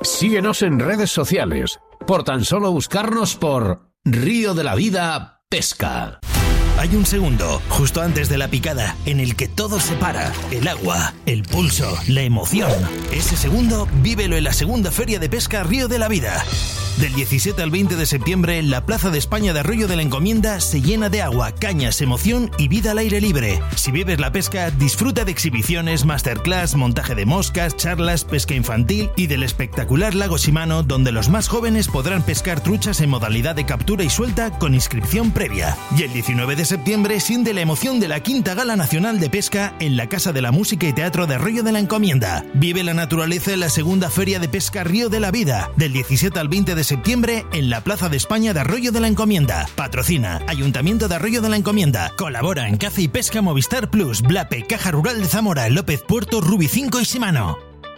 Síguenos en redes sociales, por tan solo buscarnos por Río de la Vida Pesca. Hay un segundo, justo antes de la picada, en el que todo se para. El agua, el pulso, la emoción. Ese segundo, vívelo en la segunda Feria de Pesca Río de la Vida. Del 17 al 20 de septiembre, la Plaza de España de Arroyo de la Encomienda se llena de agua, cañas, emoción y vida al aire libre. Si vives la pesca, disfruta de exhibiciones, masterclass, montaje de moscas, charlas, pesca infantil y del espectacular lago Shimano, donde los más jóvenes podrán pescar truchas en modalidad de captura y suelta con inscripción previa. Y el 19 de septiembre siente la emoción de la Quinta Gala Nacional de Pesca en la Casa de la Música y Teatro de Arroyo de la Encomienda. Vive la naturaleza en la segunda Feria de Pesca Río de la Vida, del 17 al 20 de septiembre en la Plaza de España de Arroyo de la Encomienda. Patrocina Ayuntamiento de Arroyo de la Encomienda. Colabora en Caza y Pesca Movistar Plus, Blape, Caja Rural de Zamora, López Puerto, Rubi 5 y Shimano.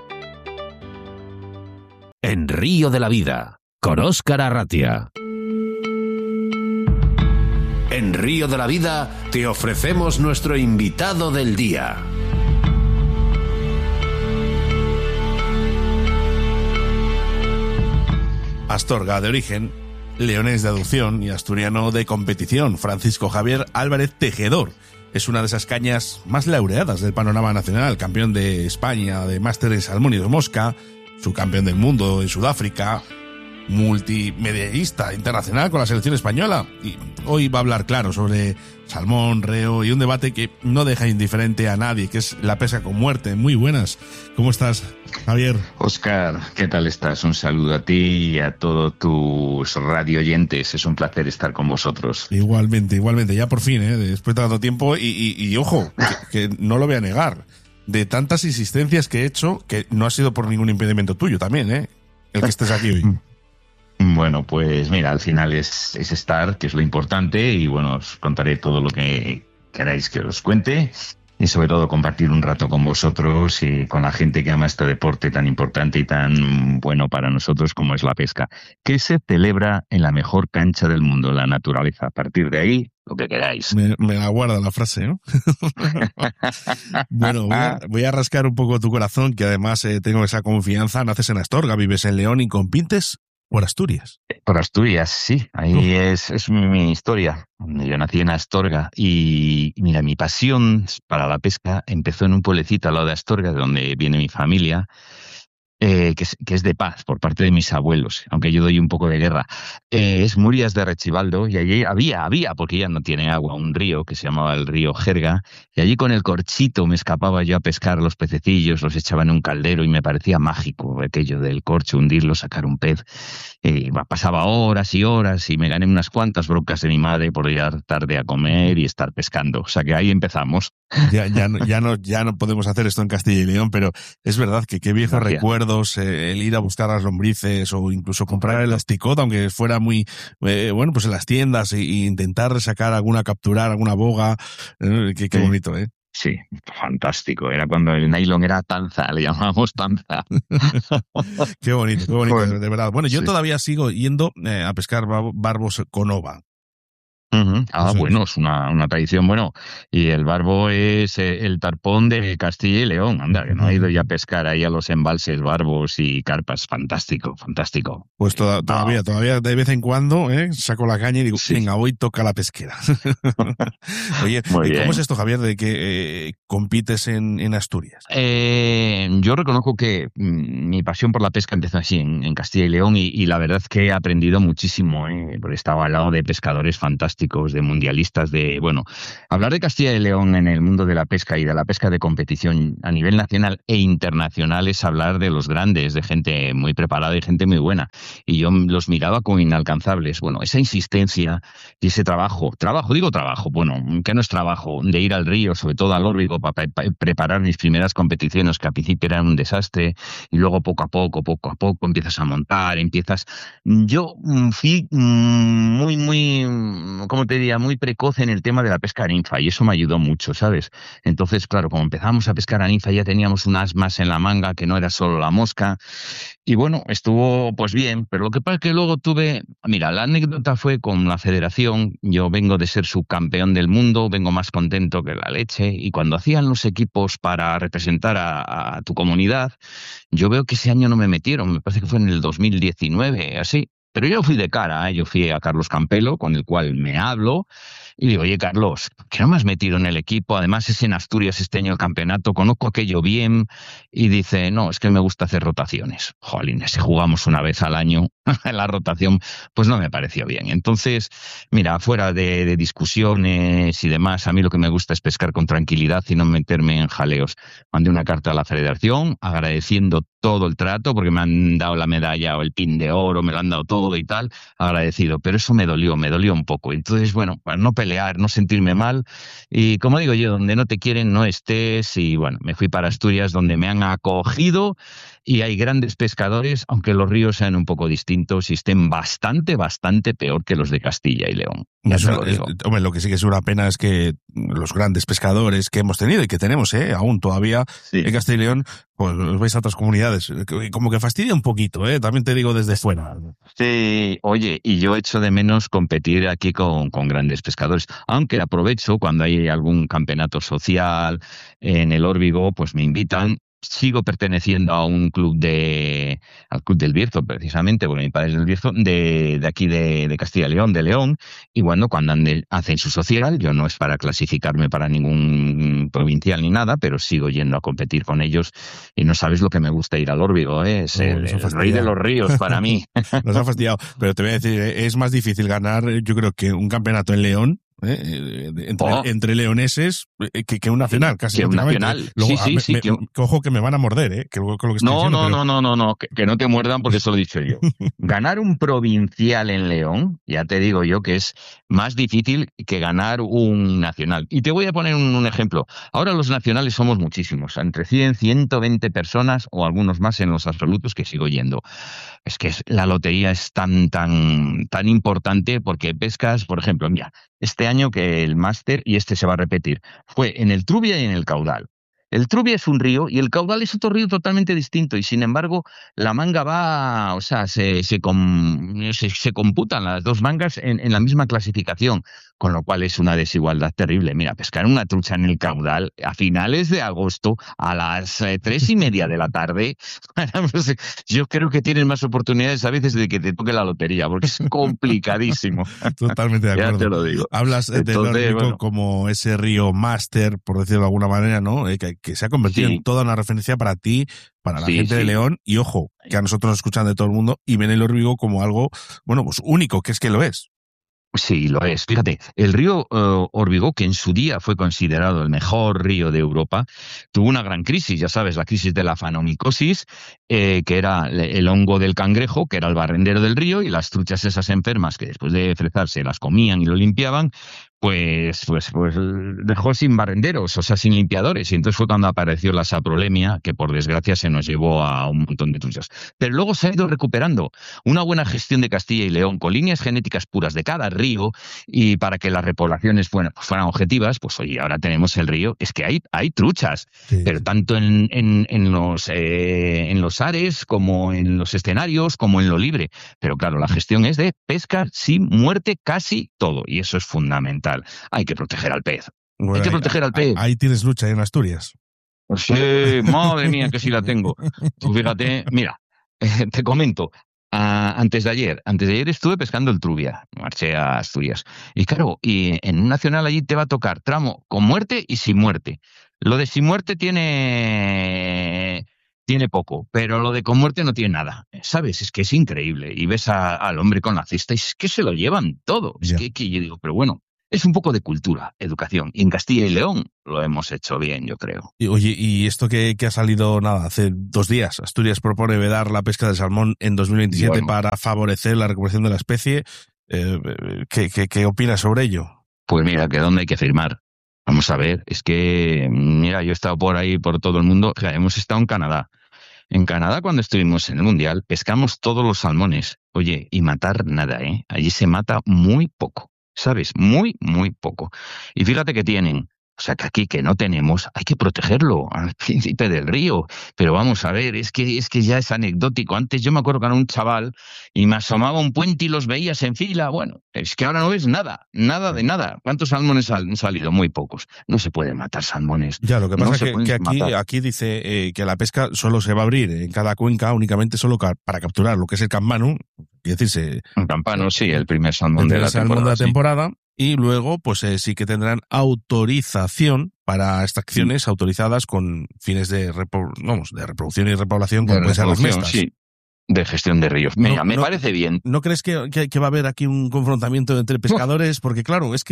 En Río de la Vida, con Óscar Arratia. En Río de la Vida te ofrecemos nuestro invitado del día. Astorga de origen, leonés de adopción y asturiano de competición, Francisco Javier Álvarez Tejedor. Es una de esas cañas más laureadas del panorama nacional, campeón de España de máster en salmón y de mosca, subcampeón del mundo en Sudáfrica, multimedallista internacional con la selección española. Y hoy va a hablar, claro, sobre salmón, reo y un debate que no deja indiferente a nadie, que es la pesca con muerte. Muy buenas. ¿Cómo estás, Javier? Óscar, ¿qué tal estás? Un saludo a ti y a todos tus radio oyentes. Es un placer estar con vosotros. Igualmente. Ya por fin, después de tanto tiempo. Y ojo, que no lo voy a negar. De tantas insistencias que he hecho, que no ha sido por ningún impedimento tuyo también, el que estés aquí hoy. Bueno, pues mira, al final es estar, que es lo importante, y bueno, os contaré todo lo que queráis que os cuente, y sobre todo compartir un rato con vosotros y con la gente que ama este deporte tan importante y tan bueno para nosotros como es la pesca, que se celebra en la mejor cancha del mundo, la naturaleza. A partir de ahí, lo que queráis. Me la guarda la frase, ¿no? Bueno, voy a rascar un poco tu corazón, que además tengo esa confianza. Naces en Astorga, vives en León y compites por Asturias. Por Asturias, sí. Ahí es mi historia. Yo nací en Astorga y mira, mi pasión para la pesca empezó en un pueblecito al lado de Astorga, de donde viene mi familia, que es de Paz, por parte de mis abuelos, aunque yo doy un poco de guerra. Es Murias de Rechibaldo, y allí había, porque ya no tiene agua, un río que se llamaba el río Jerga, y allí con el corchito me escapaba yo a pescar los pececillos, los echaba en un caldero y me parecía mágico aquello del corcho, hundirlo, sacar un pez. Pasaba horas y horas y me gané unas cuantas broncas de mi madre por llegar tarde a comer y estar pescando. O sea que ahí empezamos. Ya no podemos hacer esto en Castilla y León, pero es verdad que qué viejos recuerdos, el ir a buscar las lombrices o incluso comprar el asticot, aunque fuera muy pues en las tiendas, e intentar sacar capturar alguna boga. Qué bonito, ¿eh? Sí, fantástico. Era cuando el nylon era tanza, le llamábamos tanza. Qué bonito, de verdad. Bueno, yo todavía sigo yendo a pescar barbos con ova. Bueno, es una tradición. Bueno, y el barbo es el tarpón de Castilla y León. Anda, que no ha ido ya a pescar ahí a los embalses, barbos y carpas. Fantástico. Pues todavía de vez en cuando saco la caña y digo, venga, hoy toca la pesquera. Oye, ¿cómo es esto, Javier, de que compites en Asturias? Yo reconozco que mi pasión por la pesca empezó así en Castilla y León, y la verdad es que he aprendido muchísimo, porque estaba al lado de pescadores fantásticos, de mundialistas, hablar de Castilla y León en el mundo de la pesca y de la pesca de competición a nivel nacional e internacional es hablar de los grandes, de gente muy preparada y gente muy buena, y yo los miraba como inalcanzables. Bueno, esa insistencia y ese trabajo, que no es trabajo, de ir al río, sobre todo al Órbigo, para preparar mis primeras competiciones, que al principio eran un desastre, y luego poco a poco empiezas a montar, yo fui muy, como te diría, muy precoz en el tema de la pesca a ninfa, y eso me ayudó mucho, ¿sabes? Entonces, claro, como empezamos a pescar a ninfa, ya teníamos un as más en la manga, que no era solo la mosca, Y bueno, estuvo pues bien, pero lo que pasa es que luego mira, la anécdota fue con la federación. Yo vengo de ser subcampeón del mundo, vengo más contento que la leche, y cuando hacían los equipos para representar a tu comunidad, yo veo que ese año no me metieron, me parece que fue en el 2019, así. Pero yo fui de cara, ¿eh? Yo fui a Carlos Campelo, con el cual me hablo, y digo, oye, Carlos, ¿qué no me has metido en el equipo? Además es en Asturias este año el campeonato, conozco aquello bien. Y dice, no, es que me gusta hacer rotaciones. Jolín, si jugamos una vez al año, la rotación, pues no me pareció bien. Entonces, mira, fuera de discusiones y demás, a mí lo que me gusta es pescar con tranquilidad y no meterme en jaleos. Mandé una carta a la federación agradeciendo todo el trato, porque me han dado la medalla o el pin de oro, me lo han dado todo y tal, agradecido. Pero eso me dolió un poco. Entonces, bueno, para no pelear, no sentirme mal, y como digo yo, donde no te quieren no estés, y bueno, me fui para Asturias, donde me han acogido, y hay grandes pescadores, aunque los ríos sean un poco distintos y estén bastante peor que los de Castilla y León. Ya te lo digo. Hombre, lo que sí que es una pena es que los grandes pescadores que hemos tenido y que tenemos aún todavía en Castilla y León, pues los vais a otras comunidades. Como que fastidia un poquito, también te digo desde fuera. Sí, oye, y yo echo de menos competir aquí con grandes pescadores, aunque aprovecho cuando hay algún campeonato social en el Órbigo, pues me invitan. Sigo perteneciendo a un club al Club del Bierzo, precisamente, porque mi padre es del Bierzo, de aquí de Castilla y León, de León, y bueno, cuando hacen su social, yo no es para clasificarme para ningún provincial ni nada, pero sigo yendo a competir con ellos, y no sabes lo que me gusta ir al Órbigo, es el rey de los ríos para mí. Nos ha fastidiado, pero te voy a decir, es más difícil ganar, yo creo, que un campeonato en León, entre leoneses, que un nacional, casi. Que un nacional. Luego, sí. Ojo que me van a morder, con lo que estoy diciendo, no, que no te muerdan, porque eso lo he dicho yo. Ganar un provincial en León, ya te digo yo que es más difícil que ganar un nacional. Y te voy a poner un ejemplo. Ahora los nacionales somos muchísimos, entre 100, 120 personas o algunos más en los absolutos, que sigo yendo. Es que la lotería es tan importante, porque pescas, por ejemplo, mira, este año que el máster, y este se va a repetir, fue en el Trubia y en el Caudal. El Trubia es un río y el Caudal es otro río totalmente distinto, y sin embargo la manga va, o sea, se computan las dos mangas en la misma clasificación, con lo cual es una desigualdad terrible. Mira, pescar una trucha en el Caudal a finales de agosto a las 3:30 de la tarde, yo creo que tienes más oportunidades a veces de que te toque la lotería, porque es complicadísimo. Totalmente de acuerdo. Ya te lo digo. Hablas del Órbigo como ese río máster, por decirlo de alguna manera, ¿no? Que se ha convertido en toda una referencia para ti, para la gente de León, y ojo, que a nosotros nos escuchan de todo el mundo, y ven el Órbigo como algo, bueno, pues único, que es que lo es. Sí, lo es. Fíjate, el río Órbigo, que en su día fue considerado el mejor río de Europa, tuvo una gran crisis, ya sabes, la crisis de la fanomicosis, que era el hongo del cangrejo, que era el barrendero del río, y las truchas esas enfermas que después de fresarse las comían y lo limpiaban, pues dejó sin barrenderos, o sea, sin limpiadores. Y entonces fue cuando apareció la saprolemia, que por desgracia se nos llevó a un montón de truchas. Pero luego se ha ido recuperando. Una buena gestión de Castilla y León, con líneas genéticas puras de cada río, y para que las repoblaciones fueran objetivas, pues oye, ahora tenemos el río. Es que hay truchas, pero tanto en los ares, como en los escenarios, como en lo libre. Pero claro, la gestión es de pesca sin muerte casi todo, y eso es fundamental. Hay que proteger al pez. Bueno, hay que proteger al pez. Ahí tienes lucha en Asturias. Sí, madre mía, que sí la tengo. Tú fíjate, mira, te comento. Antes de ayer estuve pescando el Trubia, marché a Asturias. Y claro, y en un nacional allí te va a tocar tramo con muerte y sin muerte. Lo de sin muerte tiene poco, pero lo de con muerte no tiene nada. ¿Sabes? Es que es increíble. Y ves al hombre con la cesta y es que se lo llevan todo. Es que yo digo, pero bueno, es un poco de cultura, educación. Y en Castilla y León lo hemos hecho bien, yo creo. Y, oye, y esto que ha salido, hace 2 días, Asturias propone vedar la pesca de salmón en 2027 para favorecer la recuperación de la especie. ¿Qué opinas sobre ello? Pues mira, que dónde hay que firmar. Vamos a ver, es que, mira, yo he estado por ahí, por todo el mundo. O sea, hemos estado en Canadá. En Canadá, cuando estuvimos en el Mundial, pescamos todos los salmones. Oye, y matar nada, ¿eh? Allí se mata muy poco. ¿Sabes? Muy poco. Y fíjate que tienen O sea que aquí que no tenemos, hay que protegerlo al príncipe del río. Pero vamos a ver, es que ya es anecdótico. Antes yo me acuerdo que era un chaval y me asomaba a un puente y los veías en fila. Bueno, es que ahora no ves nada de nada. ¿Cuántos salmones han salido? Muy pocos. No se pueden matar salmones. Ya, lo que pasa No es que aquí dice que la pesca solo se va a abrir en cada cuenca únicamente solo para capturar lo que es el campano, es decir, un campano, sí, el primer salmón de la temporada. Y luego, pues sí que tendrán autorización para extracciones autorizadas con fines de reproducción y repoblación, como pueden ser las mestas. Sí, de gestión de ríos. Mira, me parece bien. ¿No crees que va a haber aquí un confrontamiento entre pescadores? Porque claro, es que...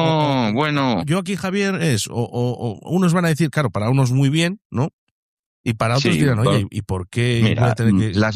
Bueno. Yo aquí, Javier, o unos van a decir, claro, para unos muy bien, ¿no? Y para otros dirán, oye, ¿y por qué mira, voy a tener que...?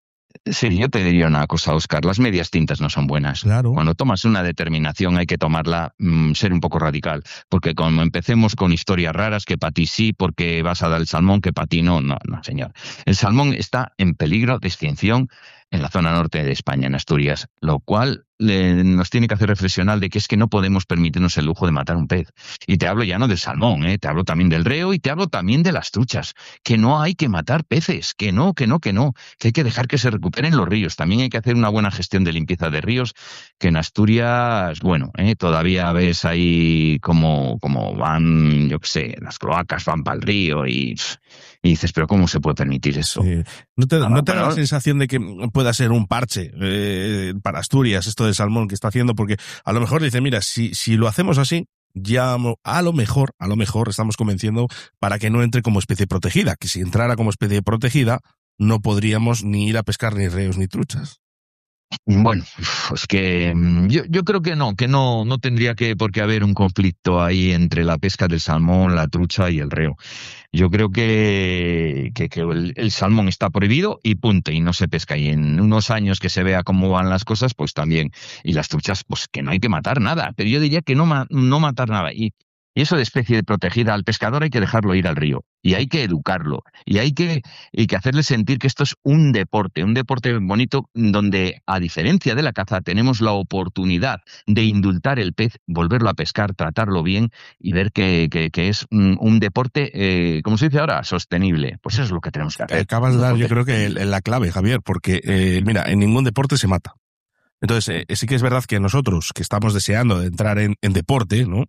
Sí, yo te diría una cosa, Óscar, las medias tintas no son buenas. Claro. Cuando tomas una determinación hay que tomarla, ser un poco radical, porque como empecemos con historias raras, que para ti sí, porque vas a dar el salmón, que para ti no, señor. El salmón está en peligro de extinción en la zona norte de España, en Asturias, lo cual nos tiene que hacer reflexionar de que es que no podemos permitirnos el lujo de matar un pez. Y te hablo ya no del salmón, te hablo también del reo y te hablo también de las truchas, que no hay que matar peces, que hay que dejar que se recuperen los ríos. También hay que hacer una buena gestión de limpieza de ríos, que en Asturias, bueno, todavía ves ahí como van, yo qué sé, las cloacas van para el río y dices, pero ¿cómo se puede permitir eso? Sí. ¿No te da la sensación de que pueda ser un parche para Asturias esto del salmón que está haciendo? Porque a lo mejor dice, mira, si lo hacemos así, ya a lo mejor estamos convenciendo para que no entre como especie protegida, que si entrara como especie protegida no podríamos ni ir a pescar ni reos ni truchas. Bueno, es que yo creo que no tendría por qué haber un conflicto ahí entre la pesca del salmón, la trucha y el reo. Yo creo que el salmón está prohibido y punto, y no se pesca. Y en unos años que se vea cómo van las cosas, pues también. Y las truchas, pues que no hay que matar nada. Pero yo diría que no matar nada. Y eso de especie protegida al pescador hay que dejarlo ir al río. Y hay que educarlo. Y hay que hacerle sentir que esto es un deporte bonito, donde, a diferencia de la caza, tenemos la oportunidad de indultar el pez, volverlo a pescar, tratarlo bien y ver que es un deporte, como se dice ahora, sostenible. Pues eso es lo que tenemos que hacer. Acabas de dar, yo creo que la clave, Javier, porque, mira, en ningún deporte se mata. Entonces, sí que es verdad que nosotros, que estamos deseando de entrar en deporte, ¿no?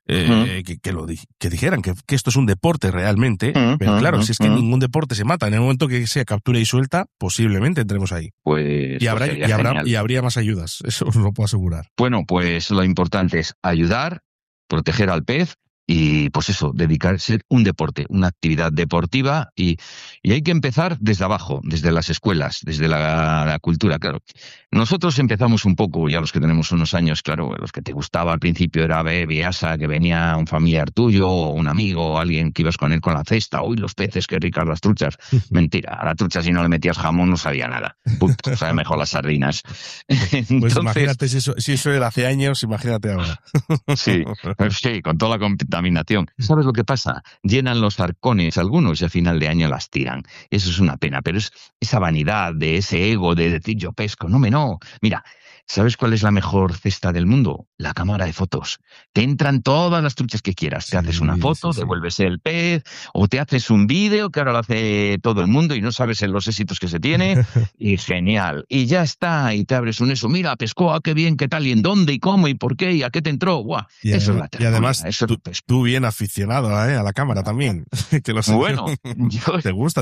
Que dijeran que esto es un deporte realmente, pero claro, si es que ningún deporte se mata, en el momento que sea captura y suelta, posiblemente entremos ahí. Pues y habría más ayudas, eso os lo puedo asegurar. Bueno, pues lo importante es ayudar, proteger al pez y pues eso, dedicarse a un deporte, una actividad deportiva y hay que empezar desde abajo, desde las escuelas, desde la cultura, claro. Nosotros empezamos un poco, ya los que tenemos unos años, claro, los que te gustaba al principio era Biasa, que venía un familiar tuyo, o un amigo, o alguien que ibas con él con la cesta, uy, los peces, qué ricas las truchas. Mentira, a la trucha si no le metías jamón no sabía nada. Puto, sabe mejor las sardinas. Entonces, pues imagínate si eso era hace años, imagínate ahora. Sí, con toda la contaminación. ¿Sabes lo que pasa? Llenan los arcones algunos y a final de año las tiran. Eso es una pena, pero es esa vanidad de ese ego de decir yo pesco, no. Mira, ¿sabes cuál es la mejor cesta del mundo? La cámara de fotos. Te entran todas las truchas que quieras. Te haces una foto, devuelves el pez, o te haces un vídeo, que ahora lo hace todo el mundo y no sabes en los éxitos que se tiene, y genial. Y ya está, y te abres un eso. Mira, pescó, qué bien, qué tal, y en dónde, y cómo, y por qué, y a qué te entró. ¡Guau! Eso es la terapia. Y además, tú bien aficionado a la cámara también. Que lo sé. Bueno, ¿Te gusta?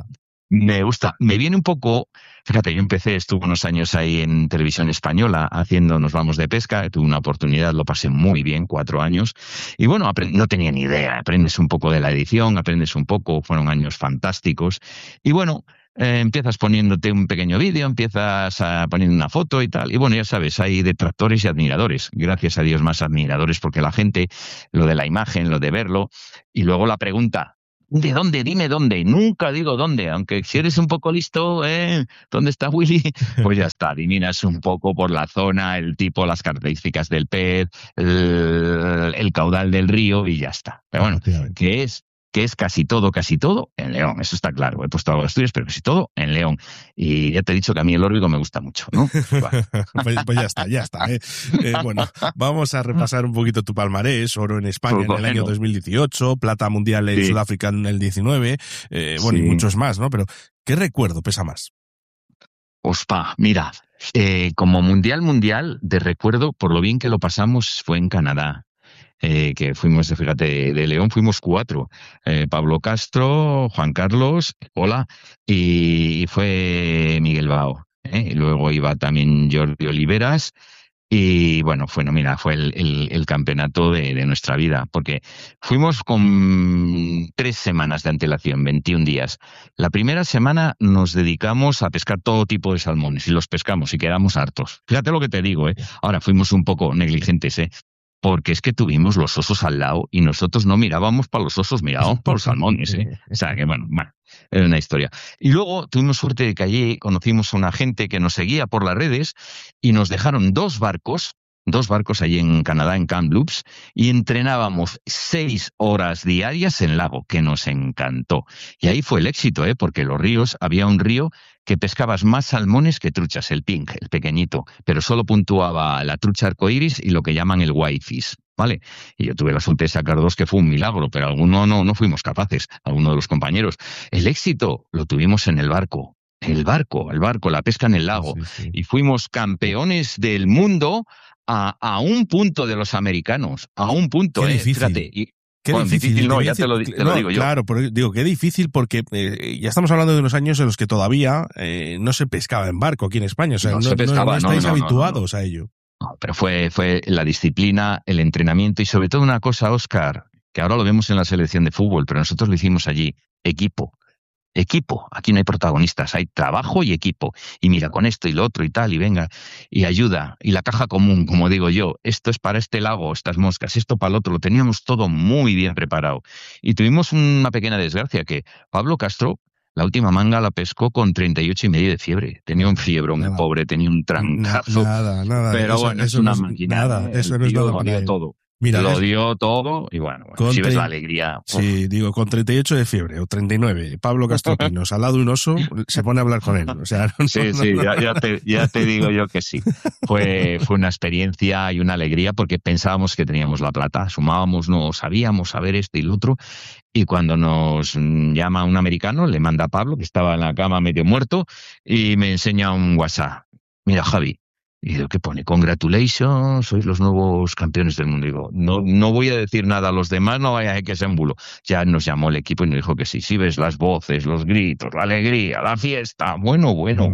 Me gusta. Me viene un poco, fíjate, yo estuve unos años ahí en Televisión Española haciendo Nos vamos de pesca, tuve una oportunidad, lo pasé muy bien, 4 años, y bueno, no tenía ni idea, aprendes un poco de la edición, fueron años fantásticos, y bueno, empiezas poniéndote un pequeño vídeo, empiezas a poner una foto y tal, y bueno, ya sabes, hay detractores y admiradores, gracias a Dios más admiradores, porque la gente, lo de la imagen, lo de verlo, y luego la pregunta, ¿de dónde? Dime dónde. Nunca digo dónde, aunque si eres un poco listo, ¿dónde está Willy? Pues ya está, adivinas un poco por la zona, el tipo, las características del pez, el caudal del río y ya está. Pero bueno, que es que es casi todo en León. Eso está claro. He puesto algo de Asturias, pero casi todo en León. Y ya te he dicho que a mí el órbigo me gusta mucho, ¿no? Pues ya está. Bueno, vamos a repasar un poquito tu palmarés. Oro en España en el año 2018, plata mundial en Sudáfrica en el 19, bueno, y muchos más, ¿no? Pero, ¿qué recuerdo pesa más? Ospa, mira, como mundial, de recuerdo, por lo bien que lo pasamos, fue en Canadá. Que fuimos, fíjate, de León fuimos 4. Pablo Castro, Juan Carlos, hola, y fue Miguel Bao. Y luego iba también Jordi Oliveras. Y bueno, fue el campeonato de nuestra vida, porque fuimos con 3 semanas de antelación, 21 días. La primera semana nos dedicamos a pescar todo tipo de salmones y los pescamos y quedamos hartos. Fíjate lo que te digo, Ahora fuimos un poco negligentes, porque es que tuvimos los osos al lado y nosotros no mirábamos para los osos, mirábamos para los salmones, O sea, que bueno, era una historia. Y luego tuvimos suerte de que allí conocimos a una gente que nos seguía por las redes y nos dejaron 2 barcos allí en Canadá, en Kamloops, y entrenábamos 6 horas diarias en lago, que nos encantó. Y ahí fue el éxito, porque los ríos, había un río que pescabas más salmones que truchas, el pink, el pequeñito, pero solo puntuaba la trucha arcoíris y lo que llaman el whitefish, ¿vale? Y yo tuve la suerte de sacar 2, que fue un milagro, pero alguno no fuimos capaces, alguno de los compañeros. El éxito lo tuvimos en el barco, la pesca en el lago, sí. Y fuimos campeones del mundo a un punto de los americanos, a un punto, Qué difícil. Fíjate. Qué difícil, ya te lo digo yo. Claro, pero digo, qué difícil porque ya estamos hablando de unos años en los que todavía no se pescaba en barco aquí en España, o sea, no estáis habituados a ello. No, pero fue la disciplina, el entrenamiento y sobre todo una cosa, Óscar, que ahora lo vemos en la selección de fútbol, pero nosotros lo hicimos allí, equipo, aquí no hay protagonistas, hay trabajo y equipo, y mira, con esto y lo otro y tal, y venga, y ayuda, y la caja común, como digo yo, esto es para este lago, estas moscas, esto para el otro, lo teníamos todo muy bien preparado, y tuvimos una pequeña desgracia, que Pablo Castro, la última manga la pescó con 38,5 de fiebre, tenía un fiebrón, el pobre, tenía un trancazo, nada, pero eso, bueno, eso es una no es, máquina, nada, eso no es nada para él. Todo. Mira, lo dio todo y bueno si ves la alegría. Sí, digo, con 38 de fiebre o 39, Pablo Castropinos al lado de un oso se pone a hablar con él. O sea, ya te digo yo que sí. Fue una experiencia y una alegría porque pensábamos que teníamos la plata, sumábamos, no sabíamos saber esto y lo otro. Y cuando nos llama un americano, le manda a Pablo, que estaba en la cama medio muerto, y me enseña un WhatsApp. Mira, Javi. Y lo que pone, congratulations, sois los nuevos campeones del mundo. Digo, no voy a decir nada a los demás, no vaya a que sea un bulo. Ya nos llamó el equipo y nos dijo que sí. Si ves las voces, los gritos, la alegría, la fiesta. Bueno.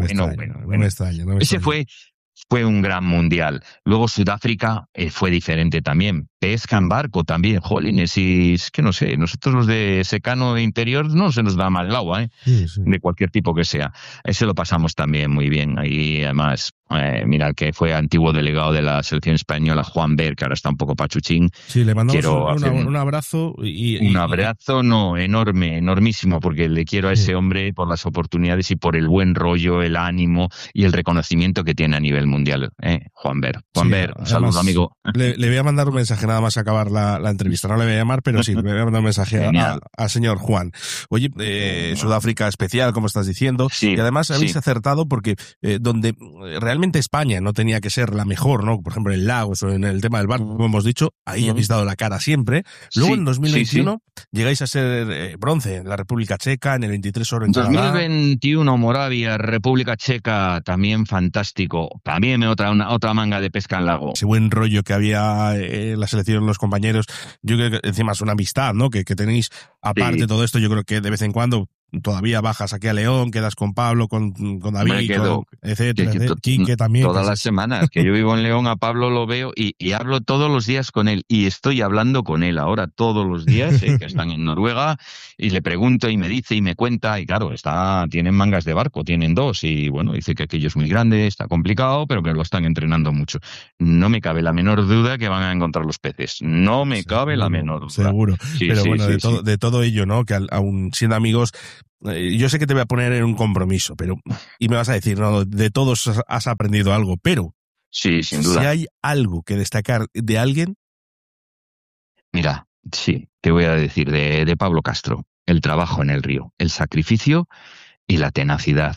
Me extraña. Ese fue un gran mundial. Luego Sudáfrica fue diferente también. Pesca en barco también, jolines, y es que no sé, nosotros los de secano de interior no se nos da mal el agua, Sí. De cualquier tipo que sea. Ese lo pasamos también muy bien. Ahí además, mira, el que fue antiguo delegado de la selección española, Juan Ver, que ahora está un poco pachuchín. Sí, le mandamos un abrazo. Un abrazo, enorme, enormísimo, porque le quiero a ese hombre por las oportunidades y por el buen rollo, el ánimo y el reconocimiento que tiene a nivel mundial, Juan Ver. Juan Ver, un saludo, amigo. Le voy a mandar un mensaje nada más acabar la entrevista. No le voy a llamar, pero sí, le voy a mandar un mensaje al señor Juan. Oye, Sudáfrica especial, como estás diciendo, sí, y además habéis acertado porque donde realmente España no tenía que ser la mejor, ¿no? Por ejemplo, en Lagos o en el tema del barco, como hemos dicho, ahí habéis dado la cara siempre. Luego en 2021 llegáis a ser bronce en la República Checa, en el 23 oro en Canadá. 2021 Moravia, República Checa, también fantástico. También otra manga de pesca en lago. Ese buen rollo que había en la selección, los compañeros, yo creo que encima es una amistad, ¿no? Que tenéis, aparte de todo esto, yo creo que de vez en cuando todavía bajas aquí a León, quedas con Pablo, con David, etcétera, Quique también. Todas las semanas que yo vivo en León, a Pablo lo veo y hablo todos los días con él y estoy hablando con él ahora todos los días, que están en Noruega, y le pregunto y me dice y me cuenta, y claro, tienen mangas de barco, tienen 2 y bueno, dice que aquello es muy grande, está complicado, pero que lo están entrenando mucho. No me cabe la menor duda que van a encontrar los peces, no me cabe la menor duda. Seguro, pero bueno, de todo ello, ¿no? Que aún siendo amigos, yo sé que te voy a poner en un compromiso, y me vas a decir, no, de todos has aprendido algo, pero sí, sin duda. Si hay algo que destacar de alguien. Mira, Sí, te voy a decir de Pablo Castro. El trabajo en el río, el sacrificio y la tenacidad.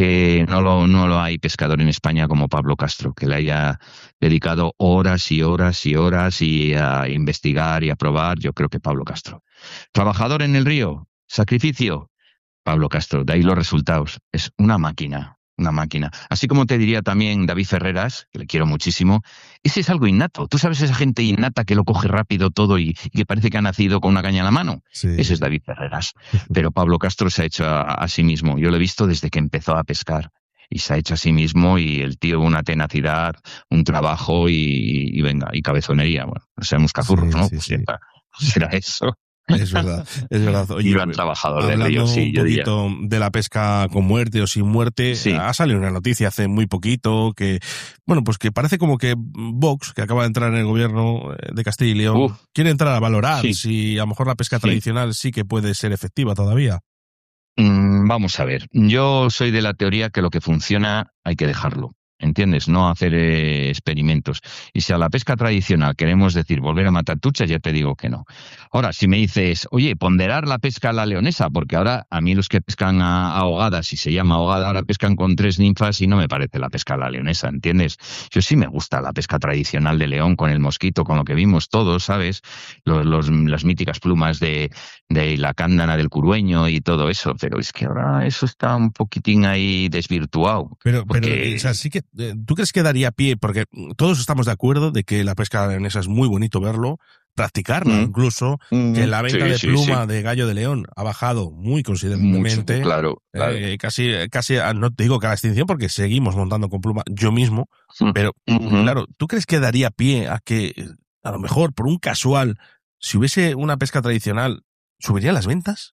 No lo hay pescador en España como Pablo Castro, que le haya dedicado horas y horas y horas y a investigar y a probar. Yo creo que Pablo Castro. Trabajador en el río, sacrificio, Pablo Castro. De ahí los resultados. Es una máquina, una máquina. Así como te diría también David Ferreras, que le quiero muchísimo, ese es algo innato. Tú sabes esa gente innata que lo coge rápido todo y que parece que ha nacido con una caña en la mano. Sí. Ese es David Ferreras. Pero Pablo Castro se ha hecho a sí mismo. Yo lo he visto desde que empezó a pescar. Y se ha hecho a sí mismo y el tío una tenacidad, un trabajo y venga, y cabezonería. Bueno, no seamos cazurros, Sí, ¿no? sí, Pues sí. será eso. Es verdad, es verdad. Oye, Y gran trabajador del hablando río, sí, un yo diría. poquito de la pesca con muerte o sin muerte, Sí. ha salido una noticia hace muy poquito que, bueno, pues que parece como que Vox, que acaba de entrar en el gobierno de Castilla y León, quiere entrar a valorar Sí. si a lo mejor la pesca Sí. tradicional sí que puede ser efectiva todavía. Vamos a ver, yo soy de la teoría que lo que funciona hay que dejarlo, ¿entiendes? No hacer experimentos. Y si a la pesca tradicional queremos decir volver a matar truchas, ya te digo que no. Ahora, si me dices, oye, ponderar la pesca a la leonesa, porque ahora a mí los que pescan a ahogadas, si se llama ahogada, ahora pescan con 3 ninfas y no me parece la pesca a la leonesa, ¿entiendes? Yo sí me gusta la pesca tradicional de León con el mosquito, con lo que vimos todos, ¿sabes? Las míticas plumas de la cándana del curueño y todo eso, pero es que ahora eso está un poquitín ahí desvirtuado. Pero, porque... o sea, sí que, ¿tú crees que daría pie? Porque todos estamos de acuerdo de que la pesca leonesa es muy bonito verlo, practicarla incluso, que la venta de pluma de gallo de león ha bajado muy considerablemente. Mucho, claro. Casi, no te digo que a la extinción porque seguimos montando con pluma yo mismo, pero claro, ¿tú crees que daría pie a que, a lo mejor, por un casual, si hubiese una pesca tradicional, ¿subirían las ventas?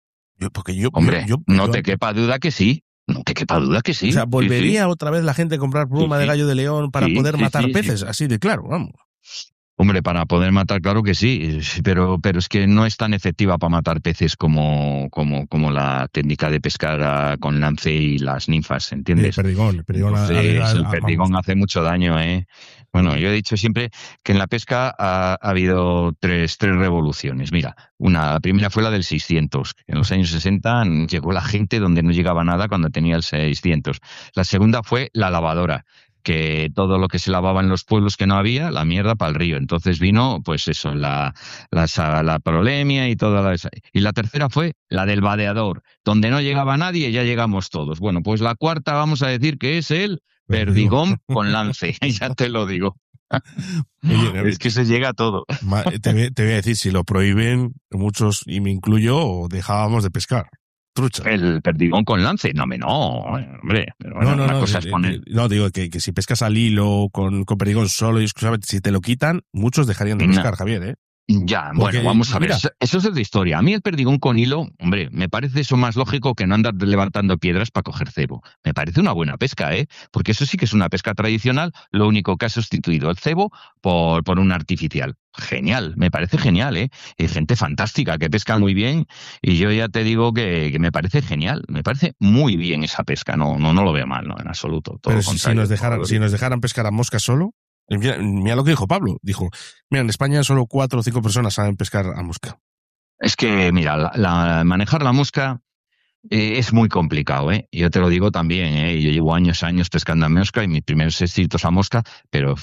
Hombre, no te quepa duda que sí. No te quepa duda que sí. O sea, ¿volvería otra vez la gente a comprar pluma de gallo de león para poder matar peces? Así de claro, vamos. Hombre, para poder matar, claro que sí, pero es que no es tan efectiva para matar peces como la técnica de pescar con lance y las ninfas, ¿entiendes? El perdigón. El perdigón hace mucho daño, ¿eh? Bueno, yo he dicho siempre que en la pesca ha habido tres revoluciones. Mira, la primera fue la del 600. En los años 60 llegó la gente donde no llegaba nada cuando tenía el 600. La segunda fue la lavadora, que todo lo que se lavaba en los pueblos que no había, la mierda para el río. Entonces vino, pues eso, la prolemia y toda la... Y la tercera fue la del vadeador, donde no llegaba nadie, ya llegamos todos. Bueno, pues la cuarta vamos a decir que es el perdigón con lance, ya te lo digo. Oye, es que se llega a todo. Te voy a decir, si lo prohíben, muchos, y me incluyo, dejábamos de pescar. Trucha. El perdigón con lance, no, hombre, pero bueno, una cosa es poner... No, digo que si pescas al hilo con perdigón solo y exclusivamente, si te lo quitan, muchos dejarían de pescar, Javier, ¿eh? Ya, porque, bueno, vamos a ver, eso es de historia. A mí el perdigón con hilo, hombre, me parece eso más lógico que no andar levantando piedras para coger cebo. Me parece una buena pesca, porque eso sí que es una pesca tradicional, lo único que ha sustituido el cebo por un artificial. Genial, me parece genial, Hay gente fantástica que pesca muy bien y yo ya te digo que me parece genial, me parece muy bien esa pesca, no lo veo mal, no, en absoluto. Todo pero si nos dejaran pescar a mosca solo... Mira lo que dijo Pablo. Dijo, mira, en España solo 4 o 5 personas saben pescar a mosca. Es que, mira, manejar la mosca es muy complicado, Yo te lo digo también, Yo llevo años pescando a mosca y mis primeros éxitos a mosca, pero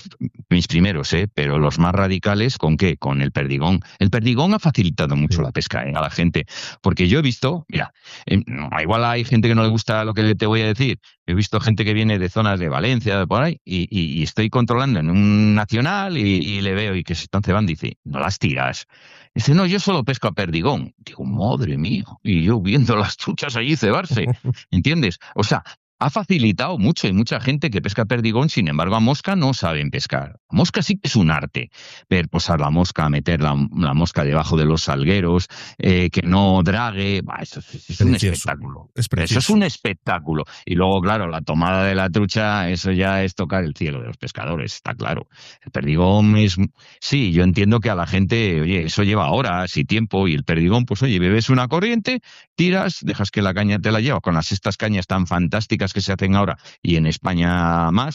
los más radicales, ¿con qué? Con el perdigón. El perdigón ha facilitado mucho la pesca, a la gente, porque yo he visto, mira, igual hay gente que no le gusta lo que te voy a decir. He visto gente que viene de zonas de Valencia, de por ahí, y estoy controlando en un nacional y le veo y que se están cebando y dice, no las tiras. Dice, no, yo solo pesco a perdigón. Digo, madre mía. Y yo viendo las truchas allí cebarse. ¿Entiendes? O sea, ha facilitado mucho. Hay mucha gente que pesca perdigón, sin embargo, a mosca no saben pescar. A mosca sí que es un arte. Ver posar la mosca, meter la mosca debajo de los salgueros, que no drague. Eso es un espectáculo. Eso es un espectáculo. Y luego, claro, la tomada de la trucha, eso ya es tocar el cielo de los pescadores, está claro. El perdigón es... Sí, yo entiendo que a la gente, oye, eso lleva horas y tiempo, y el perdigón, pues oye, bebes una corriente, tiras, dejas que la caña te la lleva, con estas cañas tan fantásticas que se hacen ahora, y en España más,